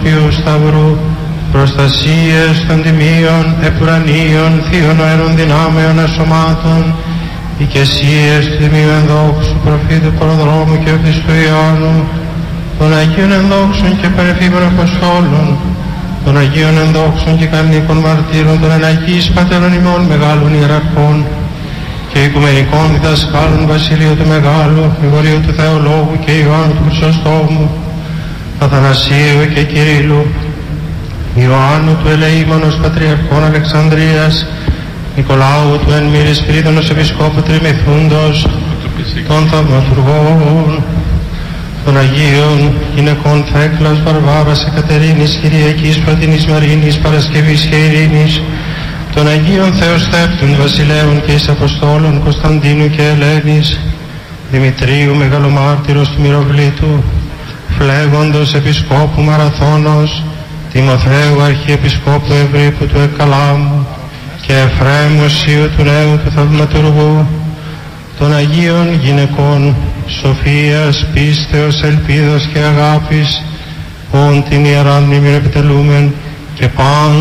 Αγίου Σταυρού, προστασίες των τιμίων, επουρανίων, θείων αέρων δυνάμεων ασωμάτων, οικεσίες του Τιμίου Ενδόξου, προφήτου Προδρόμου και Οπτιστού Ιωάννου, των Αγίων Ενδόξων και Πανεφήμων Αποστόλων, των Αγίων Ενδόξων και Κανονικών Μαρτύρων, των Εναγίης Πατέρων ημών Μεγάλων Ιεραρχών και Οικουμενικών Διδασκάλων Βασιλείου του Μεγάλου, Γρηγορίου του Θεολόγου και Ιωάννου του Χρυσοστόμου, Αθανασίου και Κυρίλλου, Ιωάννου του Ελεήμονος Πατριαρχών Αλεξανδρίας, Νικολάου του Εν Μύρη Σπυρίδωνος Επισκόπου Τριμηθούντος, των Θαυματουργών, των Αγίων Γυναικών Θέκλας, Βαρβάρας, Εκατερίνης, Κυριακής, Πρατινής Μαρίνης, Παρασκευής και Ειρήνης, των Αγίων Θεοστέπτων, Βασιλέων και εις Αποστόλων, Κωνσταντίνου και Ελένης, Δημητρίου Μεγαλομάρτυρος του Μυροβλήτου, Φλέγοντος Επισκόπου Μαραθώνος, Τιμοθέου Αρχιεπισκόπου Ευρύπου του Εκαλάμου και Εφραίμου Οσίου του Νέου του Θαυματουργού, των Αγίων Γυναικών Σοφίας, Πίστεως, Ελπίδος και Αγάπης, όν την Ιεράν μνήμην επιτελούμεν και παν